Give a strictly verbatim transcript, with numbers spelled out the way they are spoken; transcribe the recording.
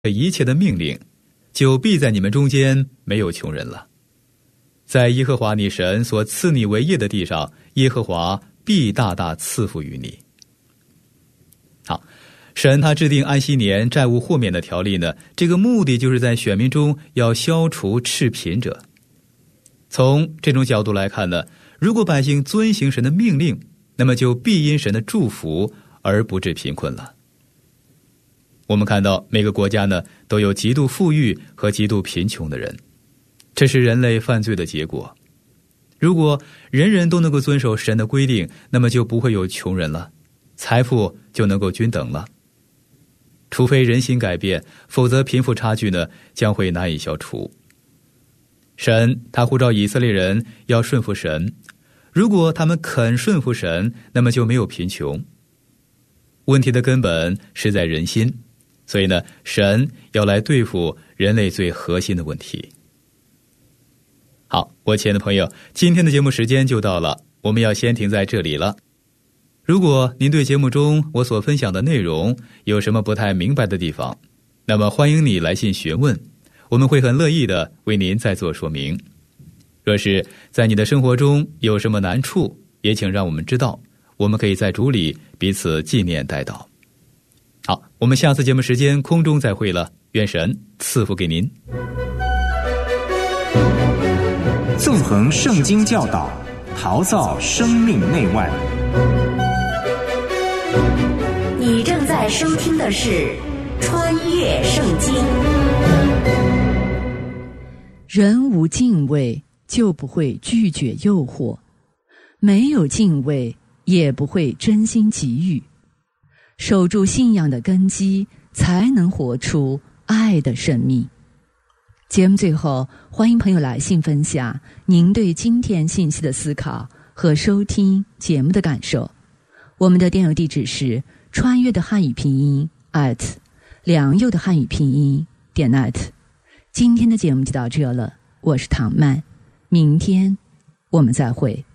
一切的命令，就必在你们中间没有穷人了。在耶和华你神所赐你为业的地上，耶和华必大大赐福于你。好，神他制定安息年债务豁免的条例呢，这个目的就是在选民中要消除赤贫者。从这种角度来看呢，如果百姓遵行神的命令，那么就必因神的祝福而不致贫困了。我们看到每个国家呢都有极度富裕和极度贫穷的人，这是人类犯罪的结果。如果人人都能够遵守神的规定，那么就不会有穷人了，财富就能够均等了。除非人心改变，否则贫富差距呢将会难以消除。神他呼召以色列人要顺服神，如果他们肯顺服神，那么就没有贫穷。问题的根本是在人心，所以呢，神要来对付人类最核心的问题。好，我亲爱的朋友，今天的节目时间就到了，我们要先停在这里了。如果您对节目中我所分享的内容有什么不太明白的地方，那么欢迎你来信询问，我们会很乐意的为您再做说明。若是在你的生活中有什么难处，也请让我们知道，我们可以在主里彼此纪念代祷。好，我们下次节目时间空中再会了，愿神赐福给您。 纵横圣经教导，陶造生命内外。 你正在收听的是穿越圣经。 人无敬畏，就不会拒绝诱惑；没有敬畏，也不会真心给予。守住信仰的根基，才能活出爱的生命。节目最后，欢迎朋友来信分享您对今天信息的思考和收听节目的感受。我们的电邮地址是穿越的汉语拼音 at 良友的汉语拼音点 net。今天的节目就到这了，我是唐曼，明天我们再会。